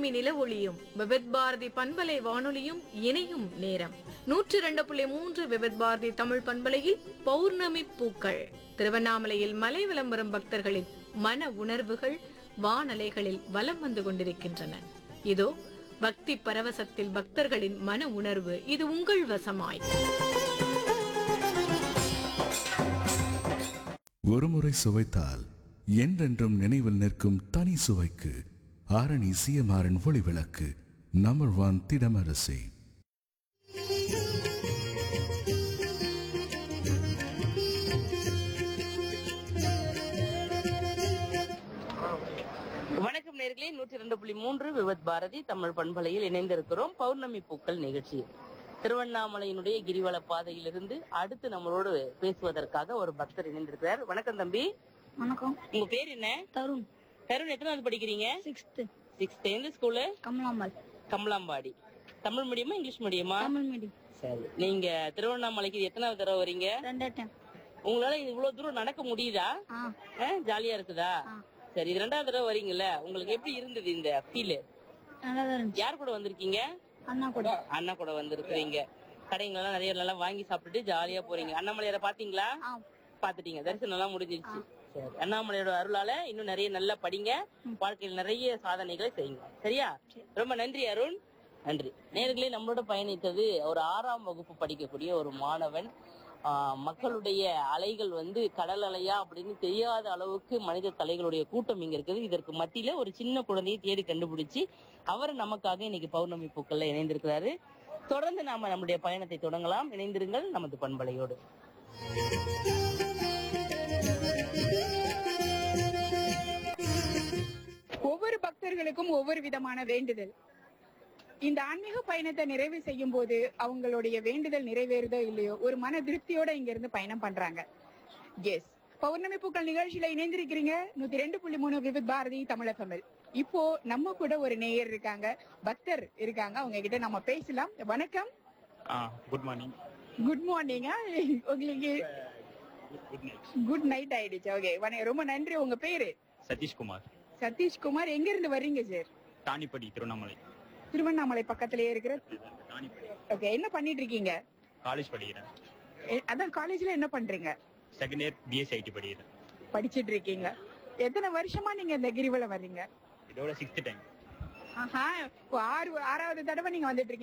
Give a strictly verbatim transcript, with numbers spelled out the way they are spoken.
பௌர்ணமி நில ஒளியும் விவித் பாரதி பண்பலை வானொலியும் இணையும் நேரம். நூற்றி இரண்டு புள்ளி மூன்று விவித் பாரதி தமிழ் பண்பலையில் பௌர்ணமி பூக்கள். திருவண்ணாமலையில் மலை விளம்பரம் பக்தர்களின் மன உணர்வுகள் வானலைகளில் வலம் வந்து கொண்டிருக்கின்றன. இதோ பக்தி பரவசத்தில் பக்தர்களின் மன உணர்வு, இது உங்கள் வசமாய். ஒருமுறை சுவைத்தால் என்றென்றும் நினைவில் நிற்கும் தனி சுவைக்கு ஆரணி சிஎம்ஆரின் ஒளி விளக்கு நம்பர் ஒன் திடமரசி. வணக்கம் நேர்களே, நூற்றி இரண்டு புள்ளி மூன்று விவத் பாரதி தமிழ் பண்பலையில் இணைந்திருக்கிறோம். பௌர்ணமி பூக்கள் நிகழ்ச்சி. திருவண்ணாமலையினுடைய கிரிவல பாதையிலிருந்து அடுத்து நம்மளோடு பேசுவதற்காக ஒரு பக்தர் இணைந்திருக்கிறார். வணக்கம் தம்பி. வணக்கம். உங்க பேர் என்ன? தருண். தருண், எத்தனாவது படிக்கிறீங்க? சிக்ஸ்த். சிக்ஸ்த். எந்த ஸ்கூலு? கமலாம்பாடி. கமலாம்பாடி. தமிழ் மீடியமா இங்கிலீஷ் மீடியமா? தமிழ் மீடியம். சரி, நீங்க திருவண்ணாமலைக்கு எத்தனாவது தடவை வரீங்க? ரெண்டாவது டைம். உங்களால இவ்வளவு தூரம் நடக்க முடியுதா? ஜாலியா இருக்குதா? சரி, இது ரெண்டாவது தடவை வரீங்கல்ல, உங்களுக்கு எப்படி இருந்தது இந்த ஃபீல்? யார் கூட வந்திருக்கீங்க? அண்ணா கூட. அண்ணா கூட வந்திருக்கீங்க. கடைங்க எல்லாம் நிறைய நல்லா வாங்கி சாப்பிட்டுட்டு ஜாலியா போறீங்க. அண்ணாமலையார பாத்தீங்களா? பாத்துட்டீங்க, தரிசனம் எல்லாம் முடிஞ்சிருச்சு. சரி, அண்ணாமலையோட அருளால இன்னும் நிறைய நல்லா படிங்க, வாழ்க்கையில் நிறைய சாதனைகளை செய்யுங்க. சரியா? ரொம்ப நன்றி அருண், நன்றி. நேர்களே, நம்மளோட பயணித்தது ஒரு ஆறாம் வகுப்பு படிக்கக்கூடிய ஒரு மாணவன். மக்களுடைய அலைகள் வந்து கடல் அலையா அப்படின்னு தெரியாத அளவுக்கு மனித தலைகளுடைய கூட்டம் இங்க இருக்குது. இதற்கு மத்தியில ஒரு சின்ன குழந்தையை தேடி கண்டுபிடிச்சு அவர் நமக்காக இன்னைக்கு பௌர்ணமி பூக்கள்ல இணைந்திருக்கிறாரு. தொடர்ந்து நாம நம்முடைய பயணத்தை தொடங்கலாம். இணைந்திருங்கள் நமது பண்பலையோடு. ஒவ்வொரு பக்தர்களுக்கும் ஒவ்வொரு விதமான வேண்டுதல். இந்த ஆன்மீக பயணத்தை நிறைவு செய்யும் போது அவங்களுடைய வேண்டுதல் நிறைவேறுதோ இல்லையோ ஒரு மன திருப்தியோட இங்க இருந்து பயணம் பண்றாங்க. எஸ், பௌர்ணமி பூக்கள் நிகழ்ச்சியில இணைந்திருக்கிறீங்க நூத்தி ரெண்டு புள்ளி மூணு விவித் பாரதி தமிழகமில். இப்போ நம்ம கூட ஒரு நேயர் இருக்காங்க, பக்தர் இருக்காங்க, அவங்க கிட்ட நம்ம பேசலாம். வணக்கம். Good morning. Good morning. உங்களுக்கு குட் நைட் ஆயிடுச்சு. ஓகே, ரொம்ப நன்றி. உங்க பேரு? சதீஷ்குமார். சதீஷ்குமார், எங்க இருந்து வர்றீங்க சார்? தானிப்படி, திருவண்ணாமலை. திருவண்ணாமலை பக்கத்திலேயே இருக்கிற. ஓகே, என்ன பண்ணிட்டு இருக்கீங்க? காலேஜ் படிக்கிறேன். அதான், காலேஜ்ல என்ன பண்றீங்க? செகண்ட் இயர் பிஎஸ்சி ஐடி படிக்கிறேன். படிச்சிட்டு இருக்கீங்க. எத்தனை வருஷமா நீங்க இந்த கிரிவலம் வர்றீங்க? இதோட சிக்ஸ்த் டைம். ஆஹா, ஆறு ஆறாவது தடவை நீங்க வந்துட்டு இருக்கீங்க.